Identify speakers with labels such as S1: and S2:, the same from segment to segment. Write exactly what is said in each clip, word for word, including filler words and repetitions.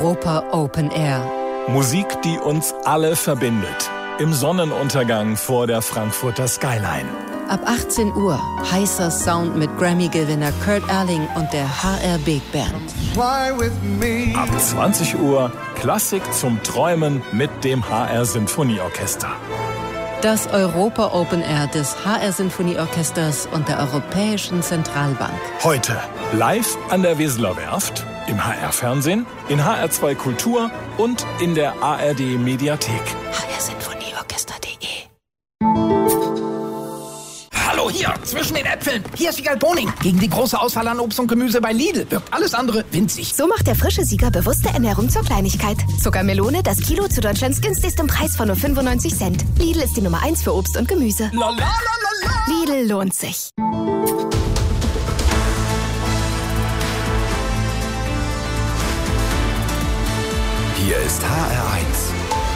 S1: Europa Open Air.
S2: Musik, die uns alle verbindet. Im Sonnenuntergang vor der Frankfurter Skyline.
S1: Ab achtzehn Uhr heißer Sound mit Grammy-Gewinner Kurt Erling und der H R Big Band.
S2: Ab zwanzig Uhr Klassik zum Träumen mit dem H R Sinfonieorchester.
S1: Das Europa Open Air des H R Sinfonieorchesters und der Europäischen Zentralbank.
S2: Heute live an der Weseler Werft, im H R-Fernsehen, in H R zwei Kultur und in der A R D-Mediathek.
S1: H R Sinfonieorchester punkt de.
S3: Hallo hier, zwischen den Äpfeln. Hier ist Sieger Boning. Gegen die große Auswahl an Obst und Gemüse bei Lidl wirkt alles andere winzig.
S4: So macht der frische Sieger bewusste Ernährung zur Kleinigkeit. Zuckermelone, das Kilo zu Deutschlands günstigstem Preis von nur fünfundneunzig Cent. Lidl ist die Nummer eins für Obst und Gemüse.
S3: La, la, la, la, la.
S4: Lidl lohnt sich.
S5: Hier ist H R eins.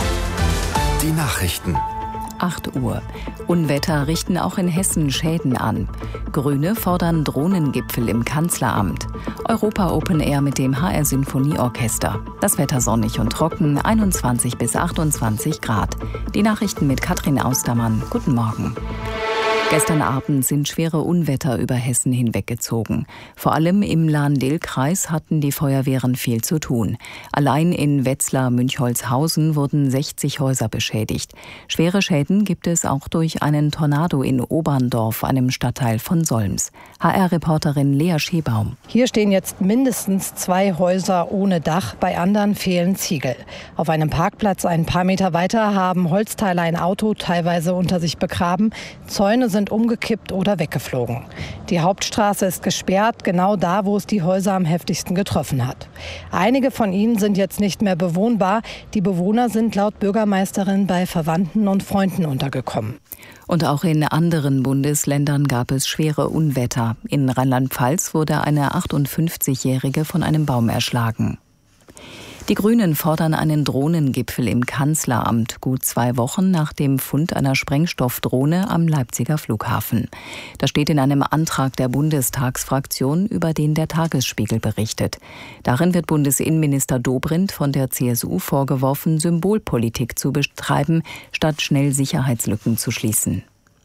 S5: Die Nachrichten.
S6: acht Uhr. Unwetter richten auch in Hessen Schäden an. Grüne fordern Drohnengipfel im Kanzleramt. Europa Open Air mit dem H R Sinfonieorchester. Das Wetter sonnig und trocken, einundzwanzig bis achtundzwanzig Grad. Die Nachrichten mit Katrin Austermann. Guten Morgen. Gestern Abend sind schwere Unwetter über Hessen hinweggezogen. Vor allem im Lahn-Dill-Kreis hatten die Feuerwehren viel zu tun. Allein in Wetzlar-Münchholzhausen wurden sechzig Häuser beschädigt. Schwere Schäden gibt es auch durch einen Tornado in Oberndorf, einem Stadtteil von Solms. H R-Reporterin Lea Schebaum.
S7: Hier stehen jetzt mindestens zwei Häuser ohne Dach, bei anderen fehlen Ziegel. Auf einem Parkplatz ein paar Meter weiter haben Holzteile ein Auto teilweise unter sich begraben. Zäune sind umgekippt oder weggeflogen. Die Hauptstraße ist gesperrt, genau da, wo es die Häuser am heftigsten getroffen hat. Einige von ihnen sind jetzt nicht mehr bewohnbar. Die Bewohner sind laut Bürgermeisterin bei Verwandten und Freunden untergekommen.
S6: Und auch in anderen Bundesländern gab es schwere Unwetter. In Rheinland-Pfalz wurde eine achtundfünfzigjährige von einem Baum erschlagen. Die Grünen fordern einen Drohnengipfel im Kanzleramt, gut zwei Wochen nach dem Fund einer Sprengstoffdrohne am Leipziger Flughafen. Das steht in einem Antrag der Bundestagsfraktion, über den der Tagesspiegel berichtet. Darin wird Bundesinnenminister Dobrindt von der C S U vorgeworfen, Symbolpolitik zu betreiben, statt schnell Sicherheitslücken zu schließen.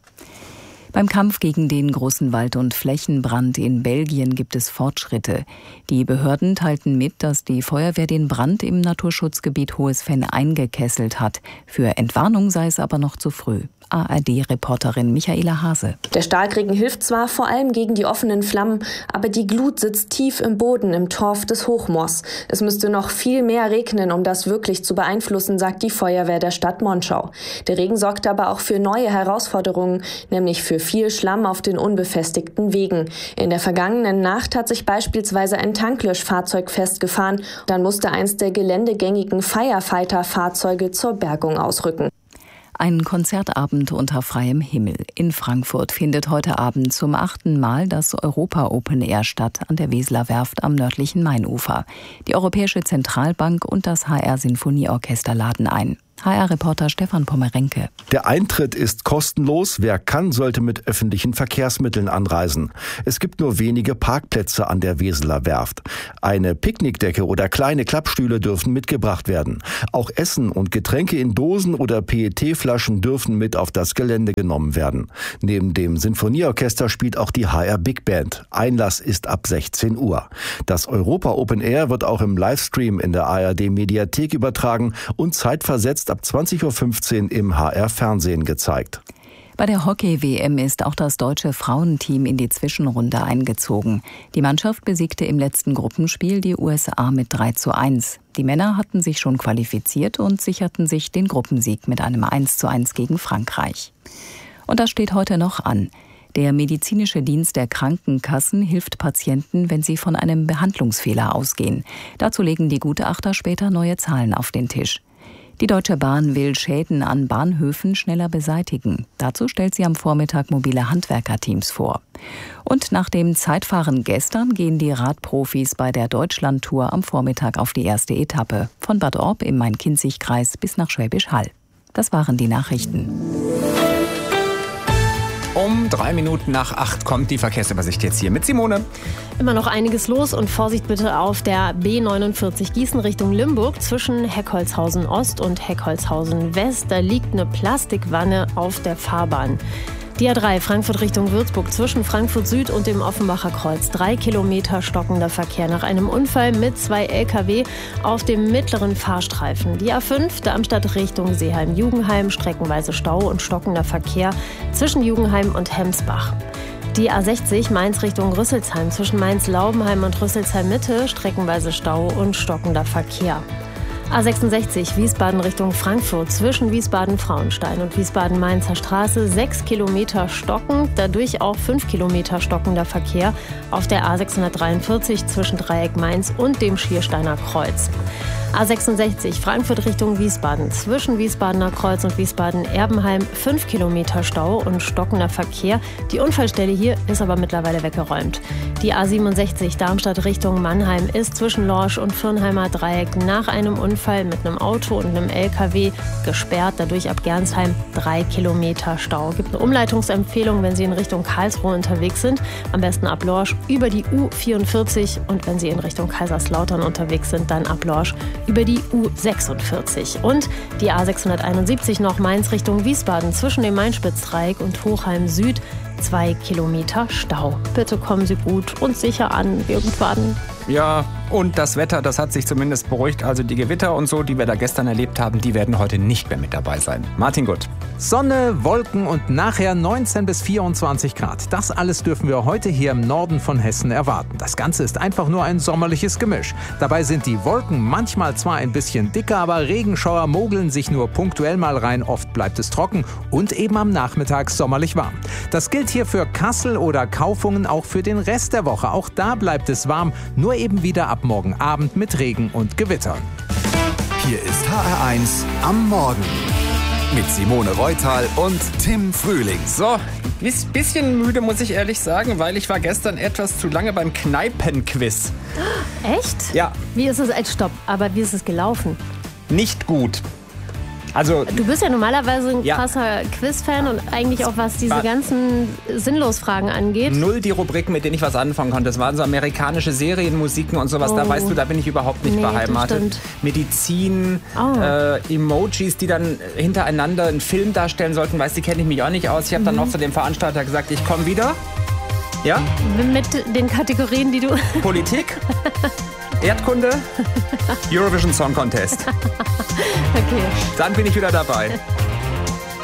S6: Beim Kampf gegen den großen Wald- und Flächenbrand in Belgien gibt es Fortschritte. Die Behörden teilten mit, dass die Feuerwehr den Brand im Naturschutzgebiet Hohes Venn eingekesselt hat. Für Entwarnung sei es aber noch zu früh. A R D-Reporterin Michaela Hase.
S8: Der Starkregen hilft zwar vor allem gegen die offenen Flammen, aber die Glut sitzt tief im Boden im Torf des Hochmoors. Es müsste noch viel mehr regnen, um das wirklich zu beeinflussen, sagt die Feuerwehr der Stadt Monschau. Der Regen sorgt aber auch für neue Herausforderungen, nämlich für viel Schlamm auf den unbefestigten Wegen. In der vergangenen Nacht hat sich beispielsweise ein Tanklöschfahrzeug festgefahren. Dann musste eins der geländegängigen Firefighter-Fahrzeuge zur Bergung ausrücken.
S6: Ein Konzertabend unter freiem Himmel. In Frankfurt findet heute Abend zum achten Mal das Europa Open Air statt an der Weseler Werft am nördlichen Mainufer. Die Europäische Zentralbank und das H R Sinfonieorchester laden ein. H R-Reporter Stefan Pommerenke.
S9: Der Eintritt ist kostenlos. Wer kann, sollte mit öffentlichen Verkehrsmitteln anreisen. Es gibt nur wenige Parkplätze an der Weseler Werft. Eine Picknickdecke oder kleine Klappstühle dürfen mitgebracht werden. Auch Essen und Getränke in Dosen oder P E T-Flaschen dürfen mit auf das Gelände genommen werden. Neben dem Sinfonieorchester spielt auch die H R Big Band. Einlass ist ab sechzehn Uhr. Das Europa Open Air wird auch im Livestream in der A R D-Mediathek übertragen und zeitversetzt ab zwanzig Uhr fünfzehn im H R-Fernsehen gezeigt.
S6: Bei der Hockey-W M ist auch das deutsche Frauenteam in die Zwischenrunde eingezogen. Die Mannschaft besiegte im letzten Gruppenspiel die U S A mit drei zu eins. Die Männer hatten sich schon qualifiziert und sicherten sich den Gruppensieg mit einem eins zu eins gegen Frankreich. Und das steht heute noch an. Der medizinische Dienst der Krankenkassen hilft Patienten, wenn sie von einem Behandlungsfehler ausgehen. Dazu legen die Gutachter später neue Zahlen auf den Tisch. Die Deutsche Bahn will Schäden an Bahnhöfen schneller beseitigen. Dazu stellt sie am Vormittag mobile Handwerkerteams vor. Und nach dem Zeitfahren gestern gehen die Radprofis bei der Deutschlandtour am Vormittag auf die erste Etappe. Von Bad Orb im Main-Kinzig-Kreis bis nach Schwäbisch Hall. Das waren die Nachrichten.
S10: Um drei Minuten nach acht kommt die Verkehrsübersicht jetzt hier mit Simone.
S11: Immer noch einiges los und Vorsicht bitte auf der B neunundvierzig Gießen Richtung Limburg zwischen Heckholzhausen Ost und Heckholzhausen West. Da liegt eine Plastikwanne auf der Fahrbahn. Die A drei Frankfurt Richtung Würzburg zwischen Frankfurt Süd und dem Offenbacher Kreuz. Drei Kilometer stockender Verkehr nach einem Unfall mit zwei L K W auf dem mittleren Fahrstreifen. Die A fünf Darmstadt Richtung Seeheim-Jugenheim. Streckenweise Stau und stockender Verkehr zwischen Jugenheim und Hemsbach. Die A sechzig Mainz Richtung Rüsselsheim zwischen Mainz-Laubenheim und Rüsselsheim-Mitte. Streckenweise Stau und stockender Verkehr. A sechsundsechzig Wiesbaden Richtung Frankfurt zwischen Wiesbaden-Frauenstein und Wiesbaden-Mainzer Straße sechs Kilometer stockend, dadurch auch fünf Kilometer stockender Verkehr auf der A sechshundertdreiundvierzig zwischen Dreieck Mainz und dem Schiersteiner Kreuz. A sechsundsechzig Frankfurt Richtung Wiesbaden zwischen Wiesbadener Kreuz und Wiesbaden-Erbenheim fünf Kilometer Stau und stockender Verkehr. Die Unfallstelle hier ist aber mittlerweile weggeräumt. Die A siebenundsechzig Darmstadt Richtung Mannheim ist zwischen Lorsch und Fürnheimer Dreieck nach einem Unfall mit einem Auto und einem L K W gesperrt. Dadurch ab Gernsheim drei Kilometer Stau. Gibt eine Umleitungsempfehlung, wenn Sie in Richtung Karlsruhe unterwegs sind. Am besten ab Lorsch über die U vierundvierzig und wenn Sie in Richtung Kaiserslautern unterwegs sind, dann ab Lorsch über die U sechsundvierzig. Und die A sechshunderteinundsiebzig noch Mainz Richtung Wiesbaden zwischen dem Main-Spitz-Dreieck und Hochheim Süd. Zwei Kilometer Stau. Bitte kommen Sie gut und sicher an irgendwann.
S10: Ja, und das Wetter, das hat sich zumindest beruhigt. Also die Gewitter und so, die wir da gestern erlebt haben, die werden heute nicht mehr mit dabei sein. Martin Gutt.
S12: Sonne, Wolken und nachher neunzehn bis vierundzwanzig Grad. Das alles dürfen wir heute hier im Norden von Hessen erwarten. Das Ganze ist einfach nur ein sommerliches Gemisch. Dabei sind die Wolken manchmal zwar ein bisschen dicker, aber Regenschauer mogeln sich nur punktuell mal rein. Oft bleibt es trocken und eben am Nachmittag sommerlich warm. Das gilt hier für Kassel oder Kaufungen auch für den Rest der Woche. Auch da bleibt es warm, nur eben wieder ab morgen Abend mit Regen und Gewittern.
S5: Hier ist H R eins am Morgen mit Simone Reutal und Tim Frühling.
S10: So, bisschen müde, muss ich ehrlich sagen, weil ich war gestern etwas zu lange beim Kneipenquiz.
S11: Echt?
S10: Ja.
S11: Wie ist es als Stopp? Aber wie ist es gelaufen?
S10: Nicht gut. Also,
S11: du bist ja normalerweise ein
S10: ja.
S11: krasser Quiz-Fan und eigentlich auch was diese
S10: war
S11: ganzen Sinnlosfragen angeht.
S10: Null die Rubriken, mit denen ich was anfangen konnte. Das waren so amerikanische Serienmusiken und sowas. Oh. Da weißt du, da bin ich überhaupt nicht nee, beheimatet. Medizin, oh. äh, Emojis, die dann hintereinander einen Film darstellen sollten. Weißt du, die kenne ich mich auch nicht aus. Ich habe mhm. dann noch zu dem Veranstalter gesagt, ich komme wieder. Ja?
S11: Mit den Kategorien, die du...
S10: Politik. Erdkunde, Eurovision Song Contest.
S11: Okay.
S10: Dann bin ich wieder dabei.